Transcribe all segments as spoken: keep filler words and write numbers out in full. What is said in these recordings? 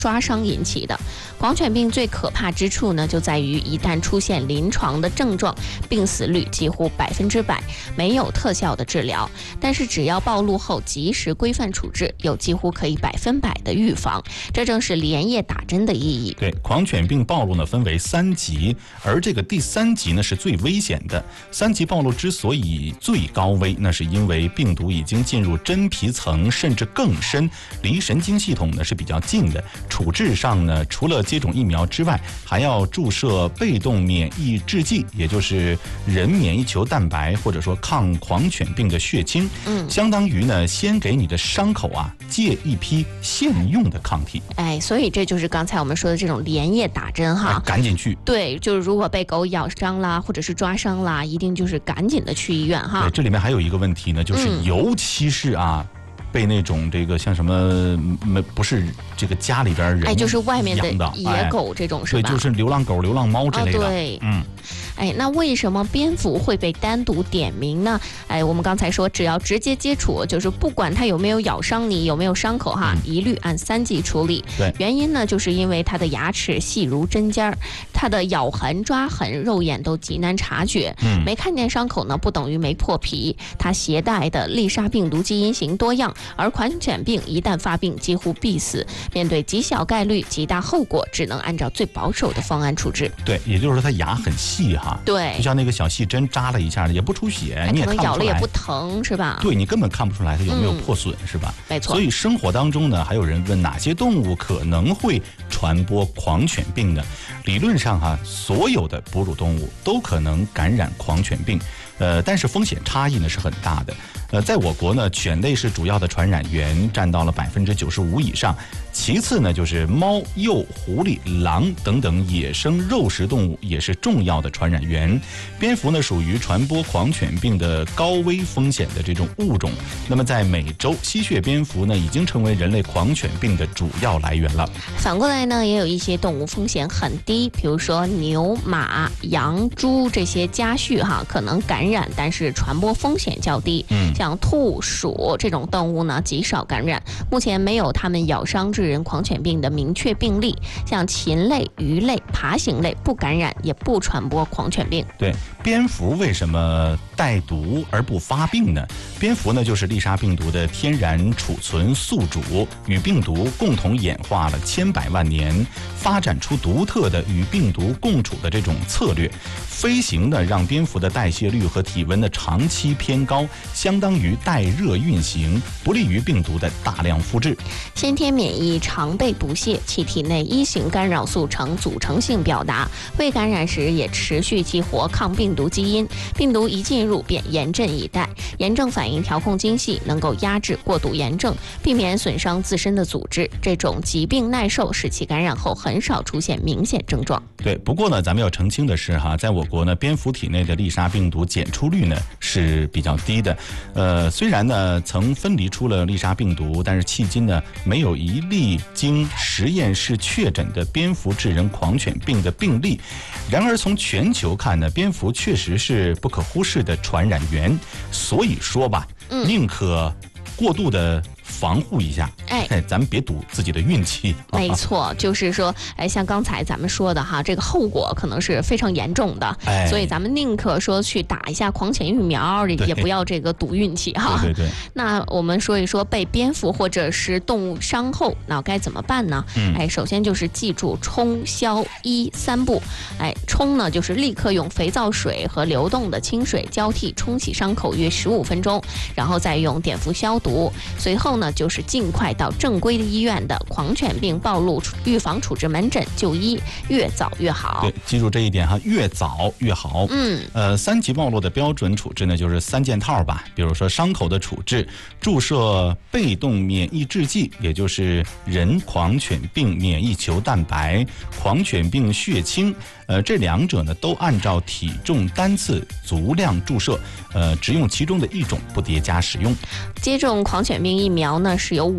抓伤引起的。狂犬病最可怕之处呢，就在于一旦出现临床的症状，病死率几乎百分之百，没有特效的治疗。但是只要暴露后及时规范处置，有几乎可以百分百的预防。这正是连夜打针的意义。 对，狂犬病暴露呢分为三级，而这个第三级呢是最危险的。三级暴露之所以最高危，那是因为病毒已经进入真皮层，甚至更深，离神经系统呢是比较近的。处置上呢，除了接种疫苗之外，还要注射被动免疫制剂，也就是人免疫球蛋白，或者说抗狂犬病的血清。嗯，相当于呢，先给你的伤口啊借一批现用的抗体。 哎，所以这就是刚才我们说的这种连夜打针哈， 哎、赶紧去。 对，就是如果被狗咬伤啦，或者是抓伤啦，一定就是赶紧的去医院哈。 对，这里面还有一个问题呢，就是尤其是啊。嗯被那种这个像什么没不是这个家里边人哎，就是外面的野狗这种、哎、是吧？ 对，就是流浪狗、流浪猫之类的。 哦、对， 嗯， 哎，那为什么蝙蝠会被单独点名呢？哎，我们刚才说，只要直接接触，就是不管它有没有咬伤你，有没有伤口哈，嗯、一律按三级处理。 对， 原因呢，就是因为它的牙齿细如针尖儿，它的咬痕、抓痕，肉眼都极难察觉。嗯，没看见伤口呢，不等于没破皮。它携带的丽莎病毒基因型多样。而狂犬病一旦发病，几乎必死。面对极小概率、极大后果，只能按照最保守的方案处置。 对，也就是说它牙很细哈。 对， 就像那个小细针扎了一下，也不出血，你也看不出来， 咬了也不疼，是吧？ 对，你根本看不出来它有没有破损，嗯、是吧？ 没错。 所以生活当中呢，还有人问哪些动物可能会传播狂犬病呢？理论上哈，所有的哺乳动物都可能感染狂犬病。呃，但是风险差异呢是很大的。呃，在我国呢，犬类是主要的传染源，占到了百分之九十五以上。其次呢，就是猫、鼬、狐狸、狼等等野生肉食动物也是重要的传染源。蝙蝠呢，属于传播狂犬病的高危风险的这种物种。那么在美洲，吸血蝙蝠呢，已经成为人类狂犬病的主要来源了。 反过来呢，也有一些动物风险很低，比如说牛、马、羊、猪这些家畜哈，可能感染，但是传播风险较低。嗯，像兔、鼠这种动物呢，极少感染，目前没有它们咬伤致人狂犬病的明确病例。像禽类、鱼类、爬行类不感染，也不传播狂犬病。 对，蝙蝠为什么带毒而不发病呢？蝙蝠呢，就是丽莎病毒的天然储存宿主，与病毒共同演化了千百万年，发展出独特的与病毒共处的这种策略。飞行呢，让蝙蝠的代谢率和体温的长期偏高，相当于带热运行，不利于病毒的大量复制。 先天免疫常被不懈，其体内一型干扰素呈组成性表达，未感染时也持续激活抗病毒基因，病毒一进入便严阵以待，炎症反应调控精细，能够压制过度炎症，避免损伤自身的组织。这种疾病耐受，使其感染后很少出现明显症状。 对，不过呢，咱们要澄清的是哈，在我国呢，蝙蝠体内的丽莎病毒检出率呢是比较低的。呃，虽然呢曾分离出了丽莎病毒，但是迄今呢没有一例经实验室确诊的蝙蝠致人狂犬病的病例。然而从全球看呢，蝙蝠确实是不可忽视的传染源。所以说吧，嗯、宁可过度的防护一下，哎，咱们别赌自己的运气。 没错，就是说，哎，像刚才咱们说的哈，这个后果可能是非常严重的，哎，所以咱们宁可说去打一下狂犬疫苗，也不要这个赌运气哈。 对对对。 那我们说一说被蝙蝠或者是动物伤后，那该怎么办呢？嗯，哎，首先就是记住冲、消、医三步。哎，冲呢就是立刻用肥皂水和流动的清水交替冲洗伤口约十五分钟，然后再用碘伏消毒。随后呢，就是尽快到正规的医院的狂犬病暴露预防处置门诊就医，越早越好。 对，记住这一点哈，越早越好。嗯，呃，三级暴露的标准处置呢，就是三件套吧。比如说伤口的处置，注射被动免疫制剂，也就是人狂犬病免疫球蛋白、狂犬病血清。呃，这两者呢都按照体重单次足量注射，呃，只用其中的一种，不叠加使用。 接种狂犬病疫苗呢是有五针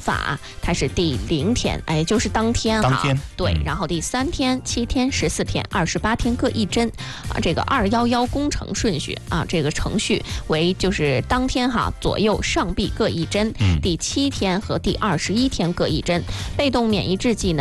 法，它是第零天，哎，就是当天哈。 当天对， 嗯、 然后第三天、七天、十四天、二十八天各一针啊。这个二幺幺工程顺序啊，这个程序为就是当天哈左右上臂各一针， 嗯、 第七天和第二十一天各一针。被动免疫制剂呢？